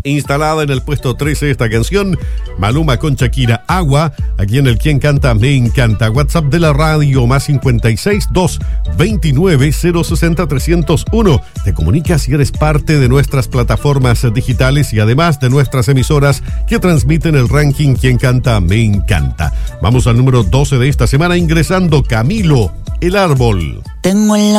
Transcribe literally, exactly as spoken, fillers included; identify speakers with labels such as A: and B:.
A: Instalada en el puesto trece esta canción, Maluma con Shakira, Agua, aquí en el Quien Canta Me Encanta. WhatsApp de la radio, más cincuenta y seis, dos veintinueve, cero sesenta, trescientos uno. Te comunicas si eres parte de nuestras plataformas digitales y además de nuestras emisoras que transmiten el ranking Quien Canta Me Encanta. Vamos al número doce de esta semana, ingresando Camilo, El Árbol.
B: Tengo en la